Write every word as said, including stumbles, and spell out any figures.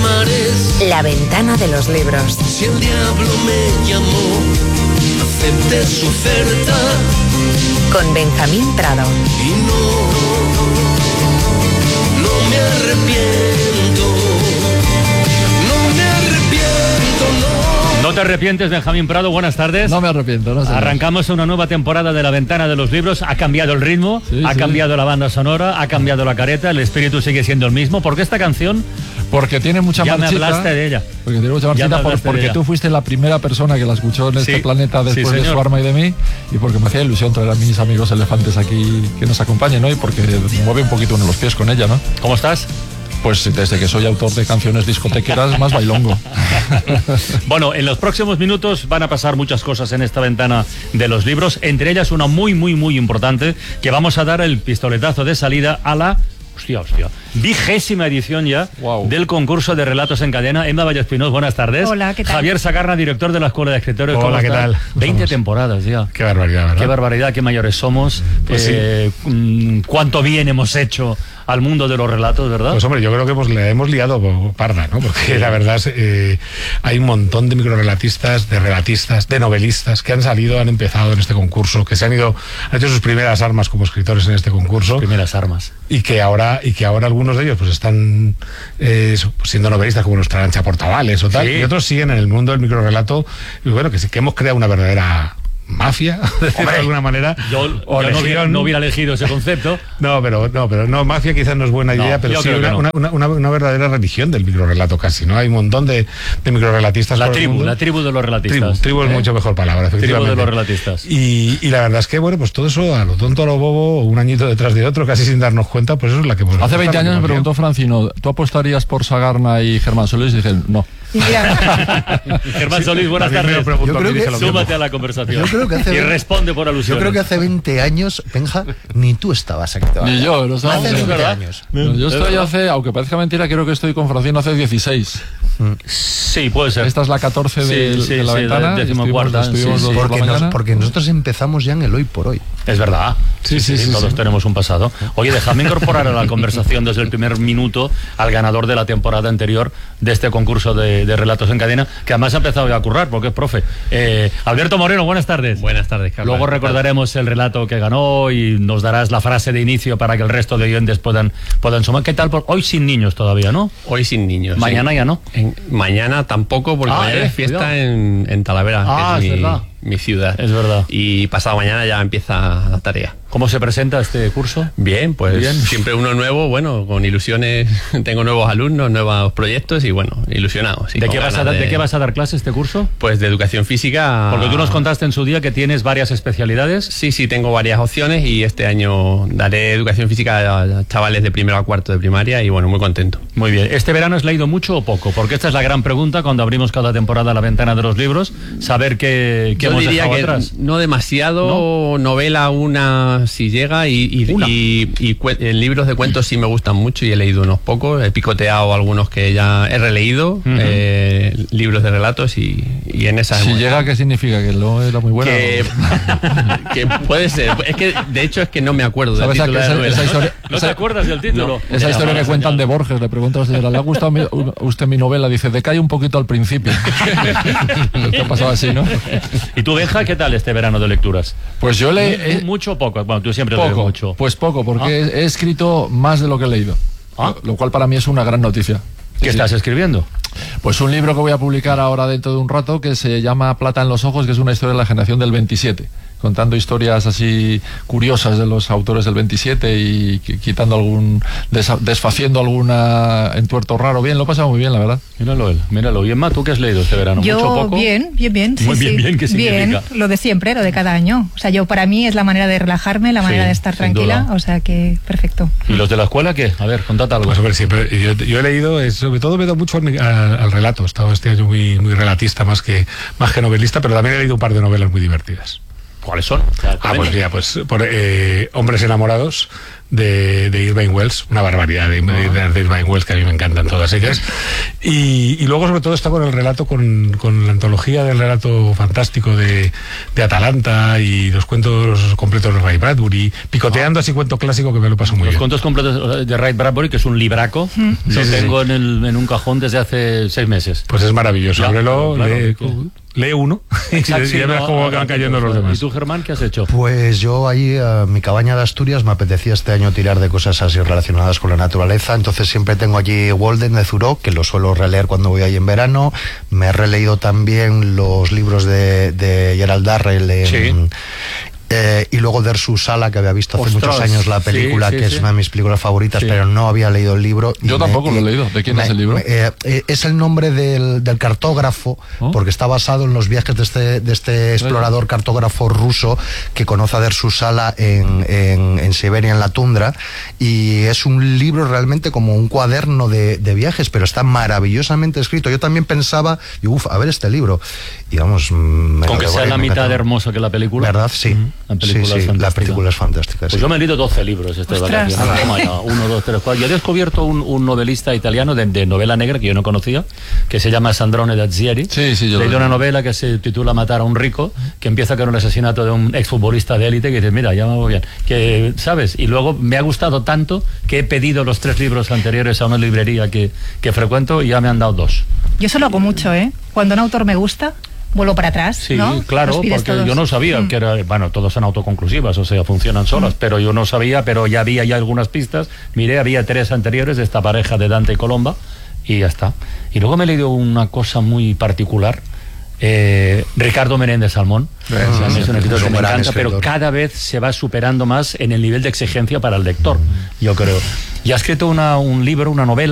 mares. La ventana de los libros. Si el diablo me llamó, acepté su oferta. Con Benjamín Prado. Y no, no me arrepiento. No me arrepiento, no. ¿No te arrepientes, Benjamín Prado? Buenas tardes. No me arrepiento, no sé. Arrancamos una nueva temporada de La Ventana de los Libros. Ha cambiado el ritmo, sí, ha sí. cambiado la banda sonora, ha cambiado la careta, el espíritu sigue siendo el mismo. ¿Por qué esta canción? Porque tiene mucha Ya me marchita. hablaste de ella. Porque tiene mucha Ya me marchita por- hablaste de porque ella. tú fuiste la primera persona que la escuchó en este Sí, planeta después sí, de señor. su arma y de mí, y porque me hacía ilusión traer a mis amigos elefantes aquí que nos acompañen, ¿no? Y porque mueve un poquito uno los pies con ella, ¿no? ¿Cómo estás? Pues desde que soy autor de canciones discotequeras, más bailongo. Bueno, en los próximos minutos van a pasar muchas cosas en esta ventana de los libros, entre ellas una muy, muy, muy importante, que vamos a dar el pistoletazo de salida a la... Hostia, hostia. Vigésima edición ya Wow. del concurso de relatos en cadena. Emma Vallespinós, buenas tardes. Hola, ¿qué tal? Javier Sagarna, director de la Escuela de Escritores. Hola, ¿cómo ¿qué estás? tal? veinte Somos. temporadas ya. Qué barbaridad, ¿verdad? Qué barbaridad, qué mayores somos. Pues eh, mm, Cuánto bien hemos hecho al mundo de los relatos, ¿verdad? Pues hombre, yo creo que hemos, le hemos liado parda, ¿no? Porque la verdad es eh, hay un montón de microrelatistas, de relatistas, de novelistas que han salido, han empezado en este concurso, que se han ido, han hecho sus primeras armas como escritores en este concurso. Primeras armas. Y que ahora, y que ahora algunos de ellos pues están eh, siendo novelistas como nuestra Arancha Portavales o tal, Sí. y otros siguen en el mundo del microrelato, y bueno, que sí que hemos creado una verdadera mafia, de alguna manera. Yo, o yo no, hubiera, legión. no hubiera elegido ese concepto. No, pero no, pero no, mafia quizás no es buena No, idea, pero yo sí creo que una, no. una, una, una verdadera religión del microrelato casi, ¿no? Hay un montón de, de microrelatistas La por el tribu, mundo. la tribu de los relatistas. Tribu, tribu es ¿eh? mucho mejor palabra, Tribu efectivamente. de los relatistas. Y, y la verdad es que, bueno, pues todo eso a lo tonto, a lo bobo, un añito detrás de otro, casi sin darnos cuenta, pues eso es la que... Hace veinte años me preguntó Francino, ¿tú apostarías por Sagarna y Germán Solís? Y dije, no. Y mira, Germán Solís, buenas También me lo tardes. preguntó Yo a mí, creo dije que- lo mismo. Súmate a la conversación. Yo creo que hace y ve- responde por yo alusiones. creo que hace veinte años, Benja, ni tú estabas aquí. todavía. Ni yo, no estaba- Hace es veinte verdad. años. No, yo ¿Es estoy verdad? hace, aunque parezca mentira, creo que estoy con Francino hace dieciséis. Sí, puede ser. Esta es la catorce de, Sí, sí, de la sí, ventana. la decimocuarta, Estuvimos, estuvimos sí, dos sí. por Porque, la nos- mañana. porque nosotros empezamos ya en el hoy por hoy. Es verdad. Sí, sí, sí, Todos sí. tenemos un pasado. Oye, déjame incorporar a la conversación desde el primer minuto al ganador de la temporada anterior de este concurso de, de relatos en cadena, que además ha empezado ya a currar porque es profe. Eh, Alberto Moreno, buenas tardes. Buenas tardes, Carlos. Luego recordaremos el relato que ganó y nos darás la frase de inicio para que el resto de oyentes puedan, puedan sumar. ¿Qué tal? Por- Hoy sin niños todavía, ¿no? Hoy sin niños. Mañana sí. ya no. En- mañana tampoco, porque Ah, mañana eh, es fiesta cuidado. en, en Talavera, Ah, que es es, mi, verdad. mi ciudad. Es verdad. Y pasado mañana ya empieza la tarea. ¿Cómo se presenta este curso? Bien, pues Bien. siempre uno nuevo, bueno, con ilusiones, tengo nuevos alumnos, nuevos proyectos y bueno, ilusionados. y ¿De con qué, vas a, ganas dar- ¿De qué vas a dar clase este curso? Pues de educación física. Porque tú nos contaste en su día que tienes varias especialidades. Sí, sí, tengo varias opciones y este año daré educación física a chavales de primero a cuarto de primaria y bueno, muy contento. Muy bien. ¿Este verano has leído mucho o poco? Porque esta es la gran pregunta cuando abrimos cada temporada la ventana de los libros. Saber qué, qué Yo hemos diría dejado que atrás. no demasiado, novela una si llega y, y, Una. y, y cue- eh, libros de cuentos sí me gustan mucho y he leído unos pocos, he picoteado algunos que ya he releído, Ujú. eh, libros de relatos y, y en esa... Si llega, ¿qué significa? ¿Que no era muy buena? que, que puede ser, es que de hecho es que no me acuerdo del ¿Sabes a título qué de la esa, novela. esa historia? ¿No esa- te acuerdas del título? Esa historia que cuentan de Borges, le pregunta a la señora, ¿le ha gustado mi- usted mi novela? Dice, decae un poquito al principio. ¿Qué ha pasado así, no? ¿Y tú, Benja, qué tal este verano de lecturas? Pues yo le... Mu- he- ¿Mucho o poco? Bueno, tú siempre lees poco, mucho. pues poco, porque Ah. he, he escrito más de lo que he leído. Ah. Lo, lo cual para mí es una gran noticia. ¿Qué Sí, estás sí. escribiendo? Pues un libro que voy a publicar ahora dentro de un rato que se llama Plata en los ojos, que es una historia de la generación del veintisiete, contando historias así curiosas de los autores del veintisiete y qui- quitando algún, desa- desfaciendo alguna entuerto raro. Bien, lo he pasado muy bien, la verdad. Míralo él, míralo. Y Emma, ¿tú qué has leído este verano? ¿Mucho o yo poco? bien, bien, bien. Sí, Muy bien, sí. bien, ¿qué significa? Bien, lo de siempre, lo de cada año. O sea, yo para mí es la manera de relajarme, la manera Sí, de estar sin tranquila. duda. O sea que perfecto. ¿Y los de la escuela qué? A ver, contad algo. Pues hombre, siempre, yo, yo he leído, eh, sobre todo me he dado mucho al, al- al relato, he estado este año muy, muy relatista más que, más que novelista, pero también he leído un par de novelas muy divertidas. ¿Cuáles son? Ah, pues mira, pues por, eh, Hombres enamorados de, de Irving Welsh, una barbaridad de, de, de Irving Welsh, que a mí me encantan todas ellas. Y, y luego, sobre todo, está con el relato, con, con la antología del relato fantástico de, de Atalanta y los cuentos completos de Ray Bradbury, picoteando así cuento clásico que me lo paso muy Los bien. cuentos completos de Ray Bradbury, que es un libraco, mm. lo sí, tengo sí. En, el, en un cajón desde hace seis meses. Pues es maravilloso. Ábrelo, claro, lee, que... lee uno Exacto, y ya verás cómo van cayendo los demás. ¿Y tú, Germán, qué has hecho? Pues yo ahí, a mi cabaña de Asturias, me apetecía este año tirar de cosas así relacionadas con la naturaleza, entonces siempre tengo allí Walden de Thoreau, que lo suelo releer cuando voy ahí en verano. Me he releído también los libros de, de Gerald Darrell en, sí. Eh, y luego Dersu Sala, que había visto hace Ostras, muchos años la película, sí, sí, que sí. es una de mis películas favoritas, sí. pero no había leído el libro. Yo tampoco me, lo he leído. ¿De quién me, es el libro? Me, eh, eh, es el nombre del, del cartógrafo, ¿oh? Porque está basado en los viajes de este, de este explorador cartógrafo ruso que conoce a Dersu Sala en, en, en Siberia, en la tundra, y es un libro realmente como un cuaderno de, de viajes, pero está maravillosamente escrito. Yo también pensaba, uff, a ver este libro, y vamos... Me Con que sea la mitad de hermoso que la película. ¿Verdad? Sí. Uh-huh. La película sí, es sí. La película es fantástica. Pues sí. yo me he leído doce libros este de vacaciones. Toma ya, uno, dos, tres, cuatro. Yo he descubierto un, un novelista italiano de, de novela negra que yo no conocía, que se llama Sandrone Dazieri. Sí, sí, yo he leído una novela que se titula Matar a un rico, que empieza con el asesinato de un exfutbolista de élite, que dice, mira, ya vamos bien. Que, ¿sabes? Y luego me ha gustado tanto que he pedido los tres libros anteriores a una librería que, que frecuento y ya me han dado dos. Yo eso lo hago mucho, ¿eh? Cuando un autor me gusta, vuelvo para atrás, sí, ¿no? claro, porque todos. Yo no sabía mm. que era, bueno, todos son autoconclusivas, o sea, funcionan solas, mm. pero yo no sabía, pero ya había ya algunas pistas. Miré, había tres anteriores de esta pareja de Dante y Colomba y ya está. Y luego me he leído una cosa muy particular, eh, Ricardo Menéndez Salmón. Sí, sí, es un escritor que me encanta, escritor. Pero cada vez se va superando más en el nivel de exigencia para el lector, mm. yo creo. Y ha escrito una, un libro, una novela